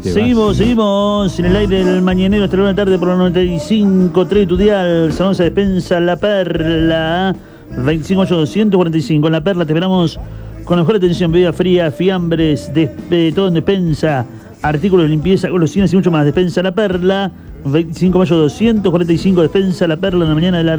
Seguimos en el aire del mañanero hasta la 1 de la tarde por la 95.3 tu dial. Salón de Despensa La Perla 258-245. En La Perla te esperamos con la mejor atención, bebida fría, fiambres, todo en despensa, artículos de limpieza, golosinas y mucho más. Despensa La Perla, 25 de mayo 245, Despensa La Perla, en la mañana de la